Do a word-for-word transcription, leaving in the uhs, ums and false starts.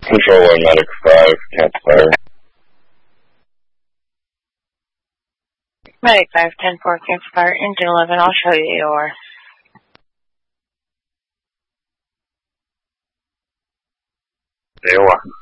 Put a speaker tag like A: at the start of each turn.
A: Control one, Medic five, campfire.
B: Medic five, ten four, campfire, engine eleven, I'll show you your.
A: Iowa.